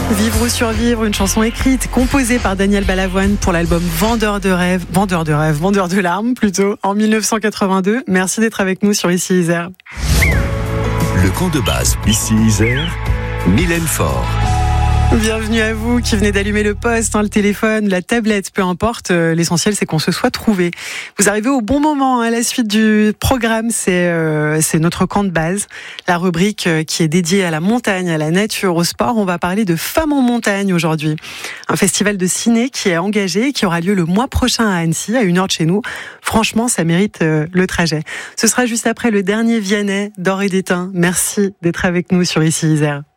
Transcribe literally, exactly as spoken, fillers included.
Vivre ou survivre, une chanson écrite, composée par Daniel Balavoine pour l'album Vendeur de rêves, Vendeur de rêves, Vendeur de larmes plutôt, en dix-neuf cent quatre-vingt-deux. Merci d'être avec nous sur Ici Isère. Le camp de base Ici Isère, Mylène Faure. Bienvenue à vous qui venez d'allumer le poste, hein, le téléphone, la tablette, peu importe. Euh, l'essentiel, c'est qu'on se soit trouvé. Vous arrivez au bon moment. Hein, la suite du programme, c'est euh, c'est notre camp de base, la rubrique euh, qui est dédiée à la montagne, à la nature, au sport. On va parler de Femmes en montagne aujourd'hui. Un festival de ciné qui est engagé et qui aura lieu le mois prochain à Annecy, à une heure de chez nous. Franchement, ça mérite euh, le trajet. Ce sera juste après le dernier Vianney d'Or et d'Étain. Merci d'être avec nous sur Ici Isère.